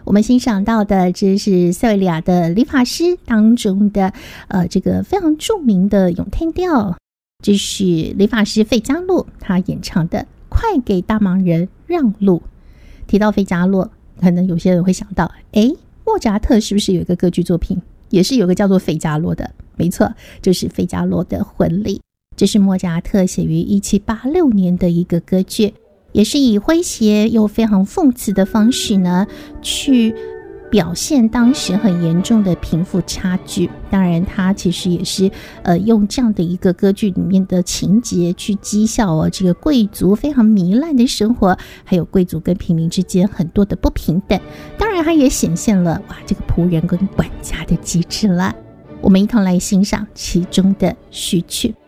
我们欣赏到的这是塞维利亚的理发师当中的这个非常著名的咏叹调，这是理发师费加洛他演唱的《快给大忙人让路》。提到费加洛，可能有些人会想到，莫扎特是不是有一个歌剧作品也是有个叫做费加洛的？没错，就是费加洛的婚礼。这是莫扎特写于1786年的一个歌剧，也是以诙谐又非常讽刺的方式呢，去表现当时很严重的贫富差距。当然他其实也是用这样的一个歌剧里面的情节去讥笑这个贵族非常糜烂的生活，还有贵族跟平民之间很多的不平等。当然他也显现了这个仆人跟管家的机制了。我们一同来欣赏其中的序曲。